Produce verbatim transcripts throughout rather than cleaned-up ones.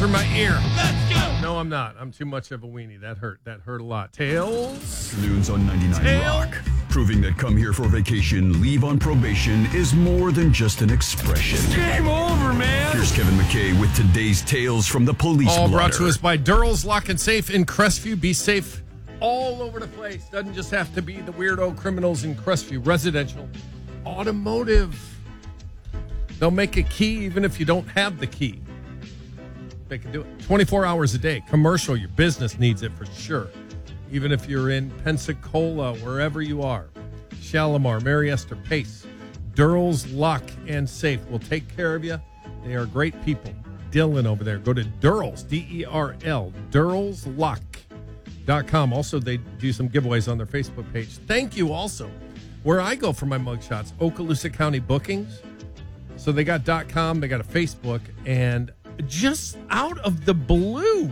through my ear. Let's go. No, I'm not. I'm too much of a weenie. That hurt. That hurt a lot. Tails. Afternoons on ninety-nine Tails. Rock. Proving that come here for vacation, leave on probation is more than just an expression. Game over, man. Here's Kevin McKay with today's Tales from the Police All Blotter. brought to us by Durrell's Lock and Safe in Crestview. Be safe all over the place. Doesn't just have to be the weirdo criminals in Crestview. Residential, automotive. They'll make a key even if you don't have the key. They can do it twenty-four hours a day. Commercial, your business needs it for sure. Even if you're in Pensacola, wherever you are. Shalimar, Mary Esther, Pace, Durrell's Lock and Safe will take care of you. They are great people. Dylan over there. Go to Durrell's, D E R L, Durrell's Lock dot com. Also, they do some giveaways on their Facebook page. Thank you also. Where I go for my mugshots, Okaloosa County Bookings. So they got .com, they got a Facebook, and just out of the blue,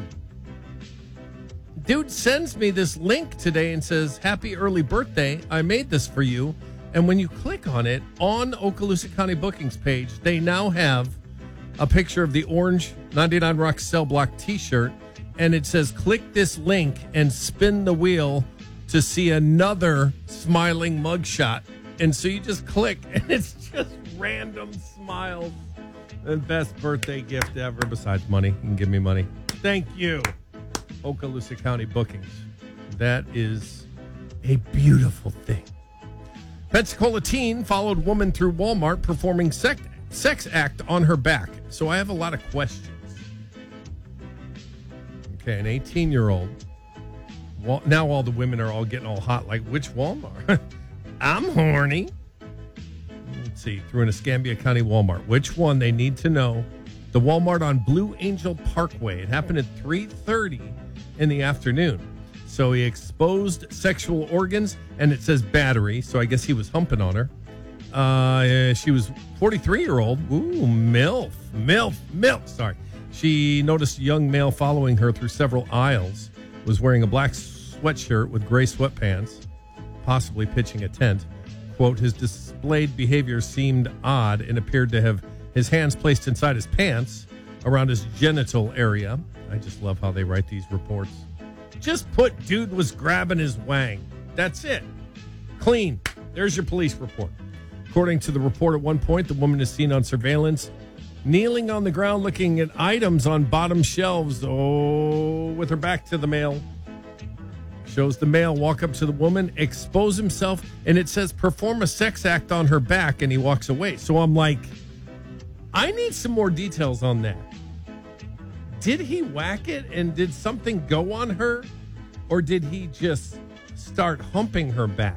dude sends me this link today and says, happy early birthday. I made this for you. And when you click on it, on Okaloosa County Bookings page, they now have a picture of the orange ninety-nine Rock Cell Block t-shirt. And it says, click this link and spin the wheel to see another smiling mugshot. And so you just click, and it's just random smiles. The best birthday gift ever besides money. You can give me money. Thank you. Okaloosa County Bookings. That is a beautiful thing. Pensacola teen followed woman through Walmart performing sex, sex act on her back. So I have a lot of questions. Okay, an eighteen-year-old. Well, now all the women are all getting all hot. Like, which Walmart? I'm horny. Let's see. Through an Escambia County Walmart. Which one? They need to know. The Walmart on Blue Angel Parkway. It happened at three thirty in the afternoon. So he exposed sexual organs, and it says battery, so I guess he was humping on her. Uh, she was forty-three-year-old. Ooh, MILF. MILF. MILF. Sorry. She noticed a young male following her through several aisles, was wearing a black sweatshirt with gray sweatpants, possibly pitching a tent. Quote, his displayed behavior seemed odd and appeared to have his hands placed inside his pants around his genital area. I just love how they write these reports. Just put dude was grabbing his wang. That's it. Clean. There's your police report. According to the report, at one point, the woman is seen on surveillance kneeling on the ground looking at items on bottom shelves. Oh, with her back to the male. Shows the male walk up to the woman, expose himself, and it says perform a sex act on her back, and he walks away. So I'm like, I need some more details on that. Did he whack it and did something go on her? Or did he just start humping her back?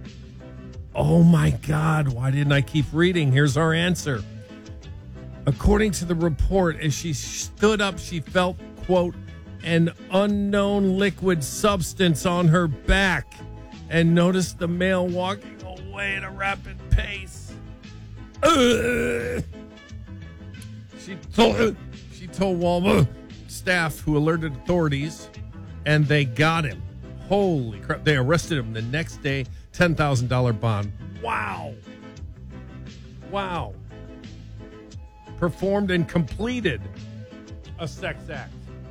Oh my God, why didn't I keep reading? Here's our answer. According to the report, as she stood up, she felt, quote, an unknown liquid substance on her back and noticed the male walking away at a rapid pace. Ugh. She told she told Walmart staff, who alerted authorities, and they got him. Holy crap. They arrested him the next day, ten thousand dollars bond. Wow. Wow. Performed and completed a sex act.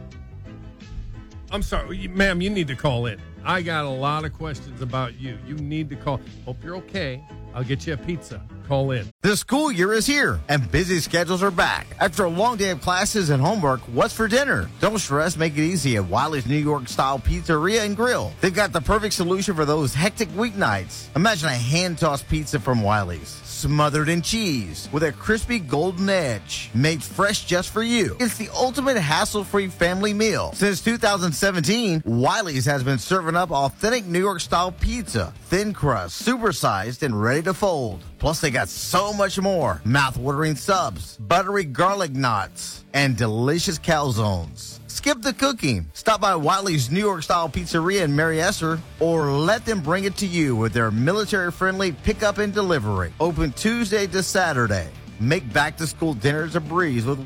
I'm sorry, ma'am, you need to call in. I got a lot of questions about you. You need to call. Hope you're okay. I'll get you a pizza. Call in. The school year is here, and busy schedules are back. After a long day of classes and homework, what's for dinner? Don't stress, make it easy at Wiley's New York-style pizzeria and grill. They've got the perfect solution for those hectic weeknights. Imagine a hand-tossed pizza from Wiley's, smothered in cheese, with a crispy golden edge, made fresh just for you. It's the ultimate hassle-free family meal. Since two thousand seventeen, Wiley's has been serving up authentic New York-style pizza, thin crust, supersized, and ready to fold. Plus, they got so much more. Mouth-watering subs, buttery garlic knots, and delicious calzones. Skip the cooking. Stop by Wiley's New York-style pizzeria in Mary Esther, or let them bring it to you with their military-friendly pickup and delivery. Open Tuesday to Saturday. Make back-to-school dinners a breeze with